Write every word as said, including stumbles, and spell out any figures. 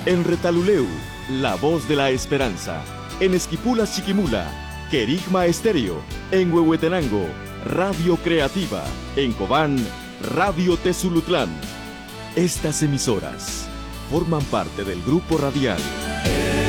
En Retaluleu, La Voz de la Esperanza. En Esquipula, Chiquimula, Querigma Estéreo. En Huehuetenango, Radio Creativa. En Cobán, Radio Tezulutlán. Estas emisoras forman parte del grupo radial